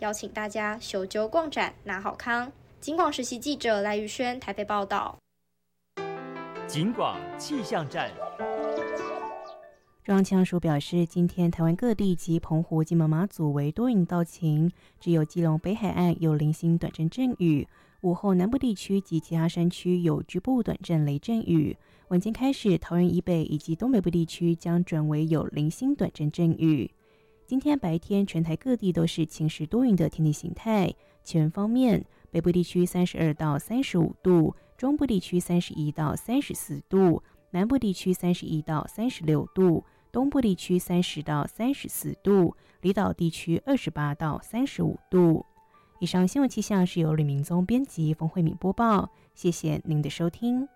邀请大家小酒逛展拿好康。警广实习记者赖玉轩台北报道。 警广气象站。 中央气象署表示，今天台湾各地及澎湖、金门、马祖为多云到晴，只有基隆北海岸有零星短暂阵雨。午后南部地区及其他山区有局部短暂雷阵雨。晚间开始，桃园以北以及东北部地区将转为有零星短暂阵雨。今天白天全台各地都是晴时多云的天气形态。气温方面，北部地区32到35度，中部地区31到34度，南部地区31到36度，东部地区30到34度，离岛地区28到35度。以上新闻气象是由吕明宗编辑，冯慧敏播报，谢谢您的收听。